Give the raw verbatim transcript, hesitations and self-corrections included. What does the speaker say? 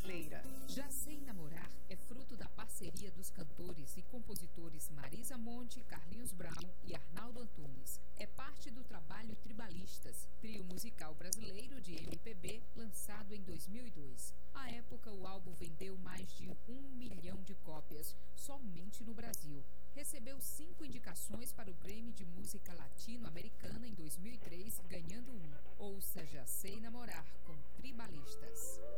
brasileira. Já Sei Namorar é fruto da parceria dos cantores e compositores Marisa Monte, Carlinhos Brown e Arnaldo Antunes. É parte do trabalho Tribalistas, trio musical brasileiro de M P B lançado em dois mil e dois. À época, o álbum vendeu mais de um milhão de cópias somente no Brasil. Recebeu cinco indicações para o Grammy de Música Latino-Americana em dois mil e três, ganhando um. Ouça Já Sei Namorar com Tribalistas.